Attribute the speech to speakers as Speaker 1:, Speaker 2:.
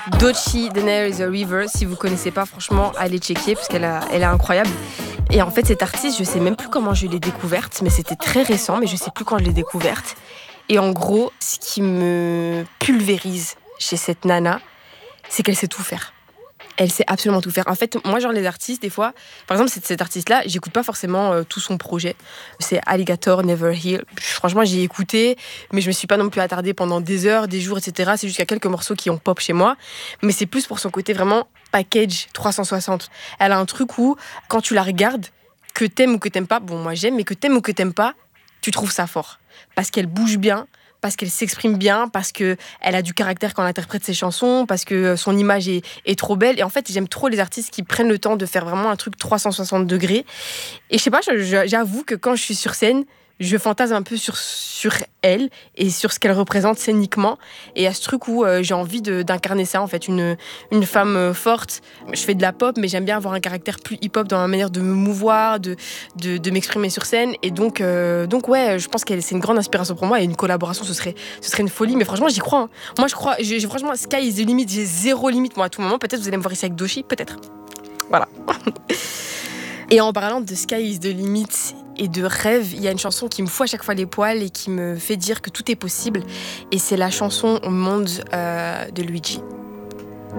Speaker 1: Doechii, The Nile is a River. Si vous connaissez pas, franchement, allez checker parce elle est incroyable. Et en fait, cette artiste, je sais même plus comment je l'ai découverte, mais c'était très récent, mais je sais plus quand je l'ai découverte. Et en gros, ce qui me pulvérise chez cette nana, c'est qu'elle sait tout faire. Elle sait absolument tout faire. En fait, moi, genre les artistes, des fois, par exemple, cette artiste-là, j'écoute pas forcément tout son projet. C'est Alligator Never Heal. Franchement, j'y ai écouté, mais je me suis pas non plus attardée pendant des heures, des jours, etc. C'est juste qu'il y a quelques morceaux qui ont pop chez moi, mais c'est plus pour son côté vraiment package 360. Elle a un truc où, quand tu la regardes, que t'aimes ou que t'aimes pas, bon, moi j'aime, mais que t'aimes ou que t'aimes pas, tu trouves ça fort. Parce qu'elle bouge bien, parce qu'elle s'exprime bien, parce qu'elle a du caractère quand elle interprète ses chansons, parce que son image est trop belle. Et en fait, j'aime trop les artistes qui prennent le temps de faire vraiment un truc 360 degrés. Et je sais pas, j'avoue que quand je suis sur scène, je fantasme un peu sur elle et sur ce qu'elle représente scéniquement. Et à ce truc où j'ai envie d'incarner ça, en fait, une femme forte. Je fais de la pop, mais j'aime bien avoir un caractère plus hip-hop dans ma manière de me mouvoir, de m'exprimer sur scène. Et donc ouais, je pense que c'est une grande inspiration pour moi. Et une collaboration, ce serait une folie. Mais franchement, j'y crois. Hein. Moi, je crois, franchement, sky is the limit. J'ai zéro limite, moi, à tout moment. Peut-être vous allez me voir ici avec Doechii, peut-être. Voilà. Et en parlant de Sky is the limit et de rêve, il y a une chanson qui me fout à chaque fois les poils et qui me fait dire que tout est possible. Et c'est la chanson Monde de Luigi.